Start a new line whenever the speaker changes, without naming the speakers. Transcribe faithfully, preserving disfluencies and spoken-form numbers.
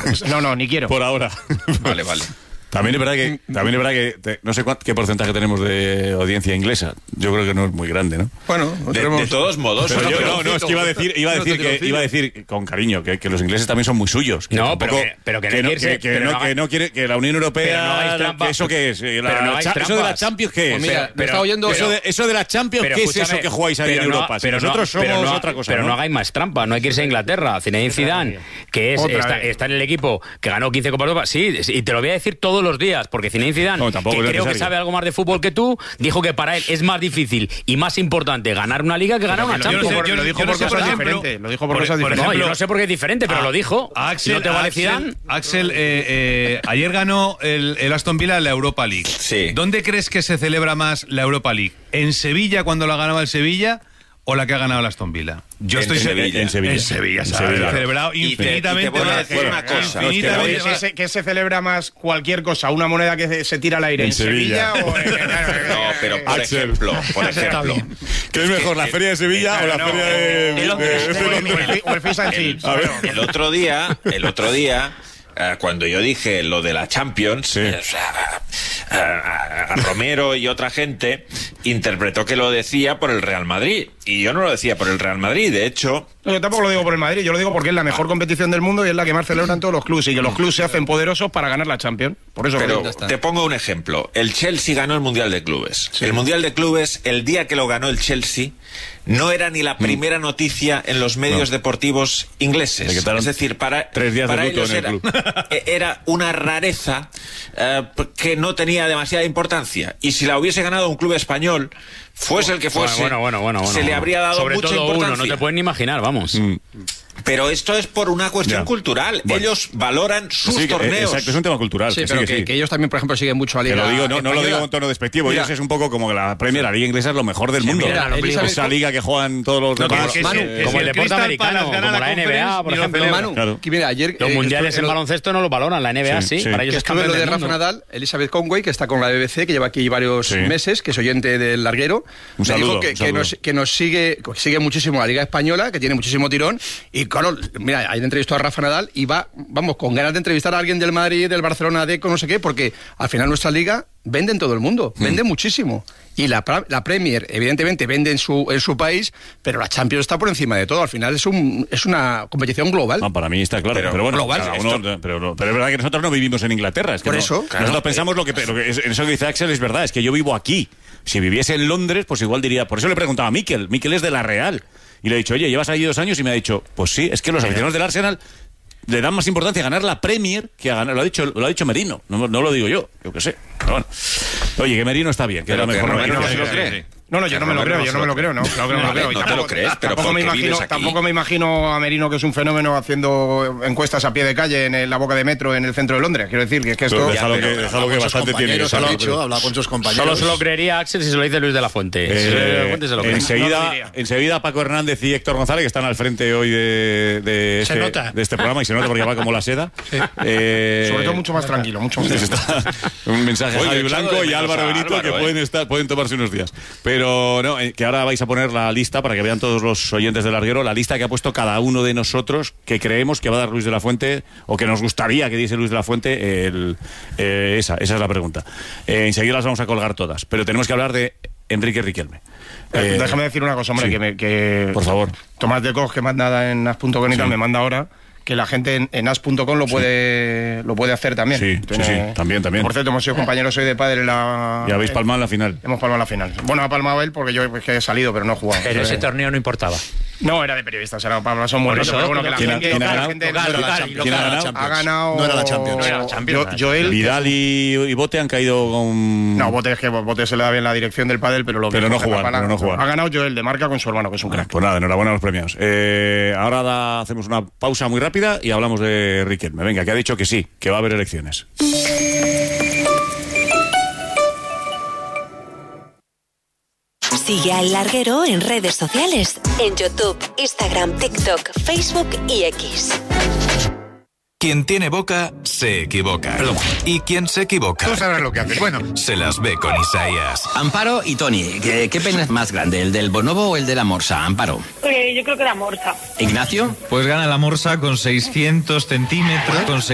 No, no, ni quiero.
Por ahora.
Vale, vale.
También es verdad que, también es verdad que te, no sé cuánto, qué porcentaje tenemos de audiencia inglesa. Yo creo que no es muy grande, ¿no?
Bueno,
De,
tenemos...
de todos modos.
Pero yo,
pero-
no, no, es que iba a decir, iba a decir que, iba a decir con cariño que, que los ingleses también son muy suyos. Que
No,
tampoco-
pero que- pero que no
no,
quiere ser-
que, que
pero
no,
no
que
hagáis-
no quiere que la Unión
pero no
Europea,
hagáis trampa.
que eso qué es, Eh, la-
Pero no
la
hagáis
cha- eso de la
trampas.
Champions qué es.
Pues mira,
Eh,
me
pero-
está oyendo-
eso, de, eso de la Champions
Pero
qué es
escúchame,
eso que jugáis ahí en
pero no-
Europa. Si
pero no-
nosotros somos
pero no-
otra cosa,
pero no
¿no?
hagáis más trampa, no hay que irse a Inglaterra. Zinedine Zidane, que es
Otra
está,
vez.
está en el equipo que ganó quince Copas de Europa, sí, y te lo voy a decir todos los días, porque Zinedine Zidane,
No, tampoco
que
es
creo que
necesario.
sabe algo más de fútbol que tú, dijo que para él es más difícil y más importante ganar una liga que ganar una
Lo
Champions.
dijo por-
yo no-
lo dijo
yo no
por
sé, por
cosas
ejemplo,
diferentes. Lo dijo por
por-
cosas
por
diferentes.
No, yo
ejemplo,
no sé por qué es diferente, pero
a-
lo dijo.
a
Si
Axel,
no te vale
Axel,
Zidane.
Axel, eh, eh, ayer ganó el, el Aston Villa la Europa League.
Sí.
¿Dónde crees que se celebra más la Europa League? ¿En Sevilla cuando la ganaba el Sevilla o la que ha ganado el Aston Villa? Yo
En
estoy se-
Sevilla.
En Sevilla.
En Sevilla,
En
¿sabes?
Sevilla.
Celebrado
Y te- y te
infinitamente
voy a
más.
decir una cosa.
Infinitamente
Que
más.
se, que se celebra más cualquier cosa, una moneda que se, se tira al aire en,
En Sevilla.
Sevilla o en...
No, pero por
Axel.
ejemplo, por ejemplo.
¿Qué es mejor, la feria de Sevilla o la
no,
feria de,
el
de-
otro-
de-
el-
de-
o el Fish and Chips.
A ver.
El otro día, el otro día, eh, cuando yo dije lo de la Champions,
Sí.
eh, o sea, a, a- a Romero y otra gente interpretó que lo decía por el Real Madrid. Y yo no lo decía por el Real Madrid, de hecho...
No, yo tampoco lo digo por el Madrid, yo lo digo porque es la mejor competición del mundo y es la que más celebran todos los clubes y que los clubes se hacen poderosos para ganar la Champions. Por eso lo
Pero
digo.
te pongo un ejemplo. El Chelsea ganó el Mundial de Clubes. El Mundial de Clubes, el día que lo ganó el Chelsea, no era ni la primera noticia en los medios
No.
deportivos ingleses.
Le quitaron
Es decir, para,
tres días de
para
luto
ellos
en el
era,
club.
eh, era una rareza eh, que no tenía demasiada importancia. Y si la hubiese ganado un club español, fuese el que fuese,
Bueno, bueno, bueno, bueno,
se le
bueno.
habría dado
Sobre
mucha
todo
importancia.
uno, no te pueden ni imaginar, vamos.
Mm.
Pero esto es por una cuestión
Ya.
cultural.
Bueno.
Ellos valoran sus
Sí, que-
torneos.
exacto, es un tema cultural.
Sí,
que
pero
sí,
que,
que sí.
que ellos también, por ejemplo, siguen mucho a
Que
Liga
lo digo, no, no lo
Española.
digo con tono despectivo.
Mira.
Ellos es un poco como que la Premier, la Liga Inglesa es lo mejor del mundo.
mira,
Es
Elizabeth-
esa liga que juegan todos los
No, que-
demás.
que
Manu,
si-
eh,
que
como
si
el deporte
Crystal
americano,
Palace gana
como la N B A,
Conference,
por
ni lo
ejemplo.
celebra.
Manu,
Claro.
que mira, ayer...
Los
eh,
mundiales
estuve-
en baloncesto no los valoran, la N B A sí,
Sí, sí.
para ellos
que
es
estuve
campeón
lo de
del
Rafa
mundo.
Nadal, Elizabeth Conway, que está con la B B C, que lleva aquí varios
Sí.
meses, que es oyente del larguero.
Un
me
saludo,
dijo que,
un
que
saludo.
nos, que nos sigue que sigue muchísimo la Liga Española, que tiene muchísimo tirón. Y claro, mira, ayer entrevistó a Rafa Nadal y va, vamos, con ganas de entrevistar a alguien del Madrid, del Barcelona, de no sé qué, porque al final nuestra liga vende en todo el mundo,
Mm.
vende muchísimo. Y la, pra- la Premier, evidentemente, vende en su, en su país, pero la Champions está por encima de todo. Al final es, un, es una competición global.
No, para mí está claro, pero,
Pero
bueno,
global,
cada
esto-
uno- pero, no- pero es verdad que nosotros no vivimos en Inglaterra. Es que
Por
no-
eso,
nosotros
claro.
pensamos lo que, lo que es- eso que dice Axel es verdad, es que yo vivo aquí. Si viviese en Londres, pues igual diría, por eso le preguntaba a Mikel, Mikel es de La Real. Y le he dicho, oye, llevas allí dos años y me ha dicho, pues sí, es que los aficionados del Arsenal le dan más importancia a ganar la Premier que a ganar, lo ha dicho, lo ha dicho Merino, no, no lo digo yo, yo qué sé. Pero bueno. Oye, que Merino está bien, que
Pero
era
que
mejor
Romero
noticia.
no se lo cree.
No, no, yo no me lo creo, yo no me lo creo, no. Claro que no me lo
Vale,
creo. Y
no te
tampoco-
lo crees, pero
tampoco me
porque
imagino,
vives aquí.
tampoco me imagino a Merino, que es un fenómeno, haciendo encuestas a pie de calle en el- la boca de metro en el centro de Londres. Quiero decir que es que esto...
Pero déjalo
pero-
que, déjalo que bastante tiene.
compañeros, ha
déjalo.
dicho, ha hablado con sus compañeros.
Solo se lo creería Axel si se lo dice Luis de la Fuente. Si se lo dice de la
Eh,
Fuente se lo cree.
No
enseguida,
lo diría.
enseguida Paco Hernández y Héctor González, que están al frente hoy de, de,
Se
este,
nota.
de este programa, y se nota porque va como la seda. Eh,
Sobre todo mucho más tranquilo, mucho más tranquilo.
está un mensaje a
Oye,
Javi
he echado
Blanco
de
y
menos
Álvaro
a
Benito
Álvaro,
que
¿eh?
pueden estar, pueden tomarse unos días. Pero no, eh, que ahora vais a poner la lista para que vean todos los oyentes del larguero, la lista que ha puesto cada uno de nosotros que creemos que va a dar Luis de la Fuente o que nos gustaría que diese Luis de la Fuente. El, eh, esa, esa es la pregunta. Eh, enseguida las vamos a colgar todas, pero tenemos que hablar de Enrique Riquelme.
Eh,
Eh,
Déjame decir una cosa, hombre,
sí.
que, me, que
Por favor.
Tomás de Cos, que manda en as punto com y tal, me manda ahora que la gente en, en as punto com lo puede lo puede hacer también.
Sí, sí, sí, también, también.
Por cierto, hemos sido compañeros hoy de padre en la...
Y habéis
eh,
palmado en la final.
Hemos palmado en la final. Bueno, ha palmado él porque yo es que he salido, pero no he jugado.
Pero ese
Eh,
torneo no importaba.
No, era de periodistas, era para son muy
Por
ratos,
eso,
pero bueno, que la
¿quién ha-
gente,
quién ha
la
ganado?
gente-
No era la
local,
Champions.
¿Quién ha
no era la
ganado?
Champions.
ha ganado...
No era la Champions.
No era la Champions.
Yo- Joel...
Vidal y, y Bote han caído con...
No, Bote es que Bote se le da bien la dirección del pádel, pero lo que
Pero no
coge
jugar,
la pala-
pero no jugar.
Ha ganado Joel de marca con su hermano, que es un crack.
Pues nada, enhorabuena a los premios. Eh, ahora da- hacemos una pausa muy rápida y hablamos de Riquelme. Venga, que ha dicho que sí, que va a haber elecciones.
Sigue al larguero en redes sociales, en YouTube, Instagram, TikTok, Facebook y X.
Quien tiene boca, se equivoca. Y quien se equivoca,
Tú sabrás lo que haces. Bueno,
se las ve con Isaías.
Amparo y Tony, ¿qué, qué pene es más grande, el del bonobo o el de la morsa? Amparo.
Eh, yo creo que la morsa.
Ignacio.
Pues gana la morsa con seiscientos centímetros, con